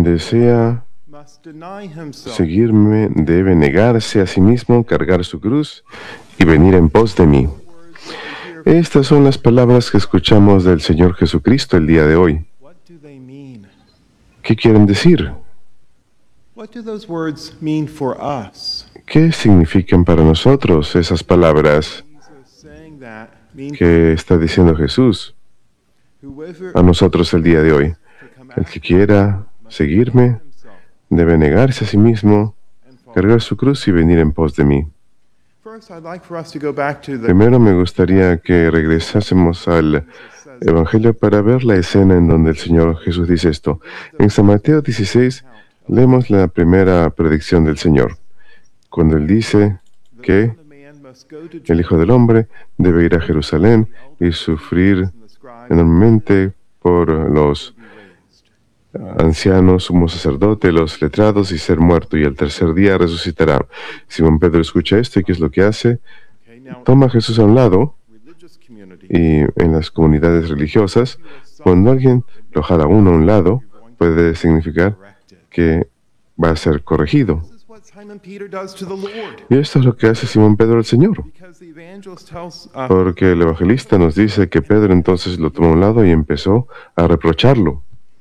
Quien desea must deny himself. seguirme debe negarse a sí mismo, cargar su cruz y venir en pos de mí. Estas son las palabras que escuchamos del Señor Jesucristo el día de hoy. What do they mean? ¿Qué quieren decir? What do those words mean for us? ¿Qué significan para nosotros esas palabras Jesus saying that means que está diciendo Jesús whoever a nosotros el día de hoy? to come El after que quiera seguirme himself debe negarse a sí mismo, and follow. cargar su cruz y venir en pos de mí. First, I'd like for us to go back to the Primero me gustaría que regresásemos al Evangelio para ver la escena en donde el Señor Jesús dice esto. En San Mateo 16 leemos la primera predicción del Señor, cuando Él dice que Son of Man must go to el Hijo del Hombre debe ir a Jerusalén y sufrir and the scribes enormemente por los be raised. ancianos, sumo sacerdote, los letrados y ser muerto, y al tercer día resucitará. Simón Pedro escucha esto y ¿qué es lo que hace? Okay, now Toma a Jesús a un lado religious community. y en las comunidades religiosas, cuando alguien lo jala uno a un lado, puede significar Corrected. que va a ser corregido. This is what Simon Peter does to the Lord. Y esto es lo que hace Simón Pedro al Señor, Because the evangelist tells porque el evangelista nos dice que Pedro entonces lo tomó a un lado y empezó a reprocharlo.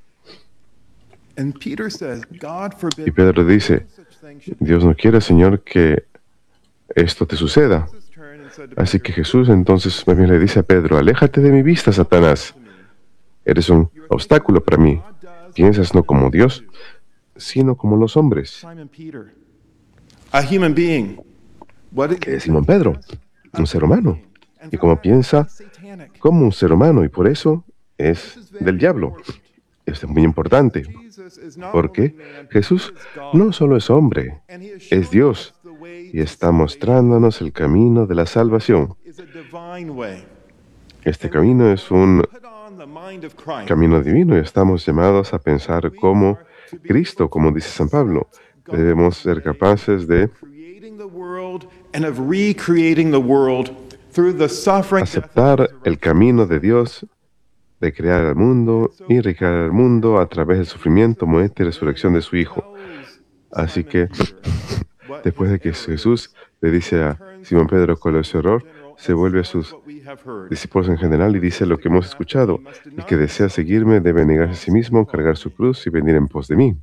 and Peter says, God Y forbid Pedro dice, such thing should Dios no quiere, Señor, que esto te suceda. Jesus turned and said to Así Peter, que Jesús entonces más bien le dice a Pedro, aléjate de mi vista, Satanás. Eres un obstáculo para mí. God does Piensas no como Dios, sino como los hombres. Simon Peter, a human being. What did Que es Simón Pedro, un ser humano. And Y for como that, piensa he's satanic. como un ser humano, y por eso es del diablo. Esto es muy importante, Jesus is not porque only man, Jesús he is God. no solo es hombre, And he is es showing Dios, us the way y to está salvation. mostrándonos el camino de la salvación. Is a divine way. Este camino es un Put on the mind of Christ. camino divino y estamos llamados a pensar como Cristo, como dice San Pablo. Debemos ser capaces de Creating the world and of recreating the world through the suffering death, aceptar el camino de Dios, de crear el mundo y recrear el mundo a través del sufrimiento, muerte y resurrección de su Hijo. Así que, después de que Jesús le dice a Simón Pedro cuál es su error, se vuelve a sus discípulos en general y dice lo que hemos escuchado: el que desea seguirme debe negarse a sí mismo, cargar su cruz y venir en pos de mí.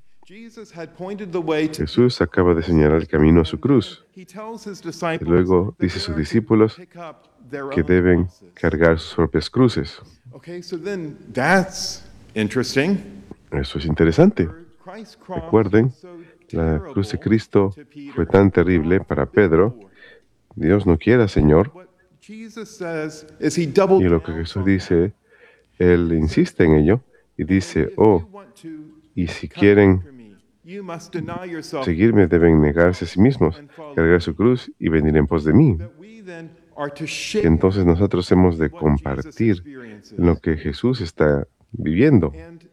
Jesús acaba de señalar el camino a su cruz y luego dice a sus discípulos que deben cargar sus propias cruces. Okay, so then that's interesting. Eso es interesante. Christ's cross Recuerden, was so la cruz de terrible Cristo to Peter. fue tan terrible para Pedro. Dios no quiera, Señor. What Jesus says is he doubled Y lo que Jesús dice, Él insiste en ello y dice, oh, y si quieren seguirme deben negarse a sí mismos, cargar su cruz y venir en pos de mí. Entonces nosotros hemos de compartir lo que Jesús está viviendo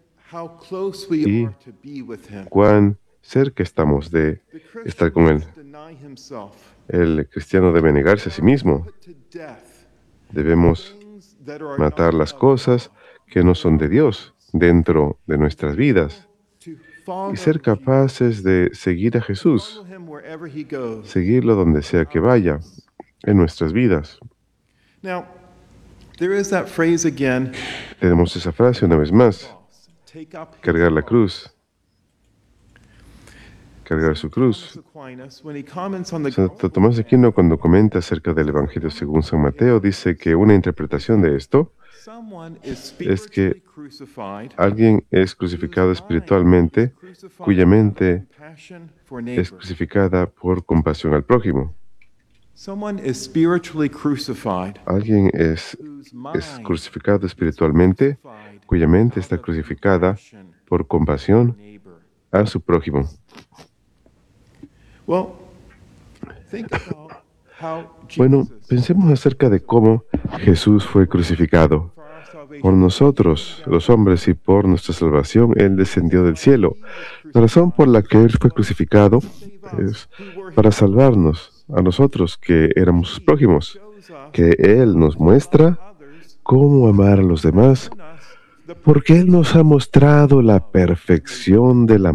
y cuán cerca estamos de estar con Él. El cristiano debe negarse a sí mismo. Debemos matar las cosas que no son de Dios dentro de nuestras vidas y ser capaces de seguir a Jesús, seguirlo donde sea que vaya en nuestras vidas. Tenemos esa frase una vez más: cargar la cruz, cargar su cruz. Santo Tomás de Aquino, cuando comenta acerca del Evangelio según San Mateo, dice que una interpretación de esto es que alguien es crucificado espiritualmente, cuya mente es crucificada por compasión al prójimo. Alguien es crucificado espiritualmente, cuya mente está crucificada por compasión a su prójimo. Bueno, pensemos acerca de cómo Jesús fue crucificado. Por nosotros, los hombres, y por nuestra salvación, Él descendió del cielo. La razón por la que Él fue crucificado es para salvarnos a nosotros, que éramos sus prójimos, que Él nos muestra cómo amar a los demás, porque Él nos ha mostrado la perfección del amor